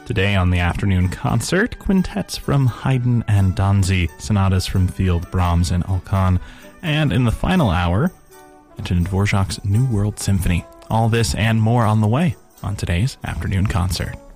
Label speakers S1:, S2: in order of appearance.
S1: Today on the afternoon concert, quintets from Haydn and Danzi, sonatas from Field, Brahms, and Alkan, and in the final hour, Antonin Dvorak's New World Symphony. All this and more on the way on today's afternoon concert.